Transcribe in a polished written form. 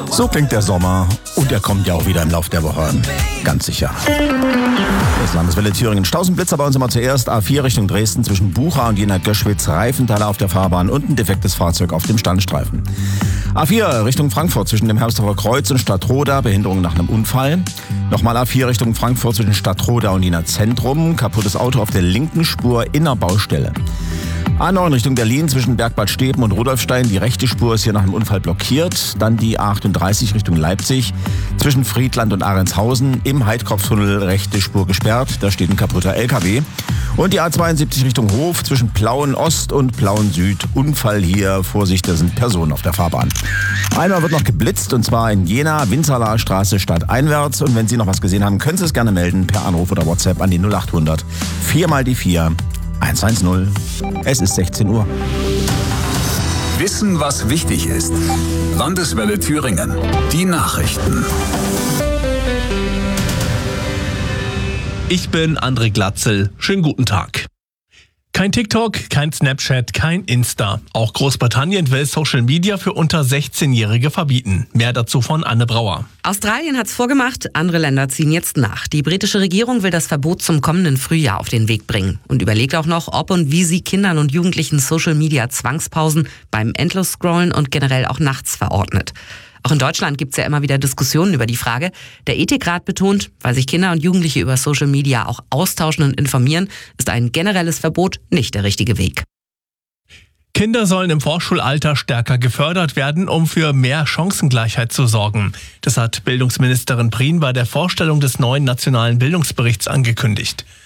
So klingt der Sommer und er kommt ja auch wieder im Laufe der Woche. Ganz sicher. Das Landeswelle Thüringen. Stausenblitzer bei uns immer zuerst. A4 Richtung Dresden zwischen Bucha und Jena-Göschwitz. Reifenteile auf der Fahrbahn und ein defektes Fahrzeug auf dem Standstreifen. A4 Richtung Frankfurt zwischen dem Hermsdorfer Kreuz und Stadtroda. Behinderung nach einem Unfall. Nochmal A4 Richtung Frankfurt zwischen Stadtroda und Jena Zentrum. Kaputtes Auto auf der linken Spur in der Baustelle. A9 Richtung Berlin zwischen Bergbad Steben und Rudolfstein. Die rechte Spur ist hier nach einem Unfall blockiert. Dann die A38 Richtung Leipzig zwischen Friedland und Arendshausen. Im Heidkopftunnel rechte Spur gesperrt. Da steht ein kaputter LKW. Und die A72 Richtung Hof zwischen Plauen Ost und Plauen Süd. Unfall hier. Vorsicht, da sind Personen auf der Fahrbahn. Einmal wird noch geblitzt und zwar in Jena, Winzerlaer Straße stadteinwärts. Und wenn Sie noch was gesehen haben, können Sie es gerne melden per Anruf oder WhatsApp an die 0800 4 mal die 4 110. Es ist 16 Uhr. Wissen, was wichtig ist. Landeswelle Thüringen. Die Nachrichten. Ich bin André Glatzel. Schönen guten Tag. Kein TikTok, kein Snapchat, kein Insta. Auch Großbritannien will Social Media für unter 16-Jährige verbieten. Mehr dazu von Anne Brauer. Australien hat's vorgemacht, andere Länder ziehen jetzt nach. Die britische Regierung will das Verbot zum kommenden Frühjahr auf den Weg bringen und überlegt auch noch, ob und wie sie Kindern und Jugendlichen Social Media Zwangspausen beim Endlos-Scrollen und generell auch nachts verordnet. Auch in Deutschland gibt's ja immer wieder Diskussionen über die Frage. Der Ethikrat betont, weil sich Kinder und Jugendliche über Social Media auch austauschen und informieren, ist ein generelles Verbot nicht der richtige Weg. Kinder sollen im Vorschulalter stärker gefördert werden, um für mehr Chancengleichheit zu sorgen. Das hat Bildungsministerin Prien bei der Vorstellung des neuen nationalen Bildungsberichts angekündigt.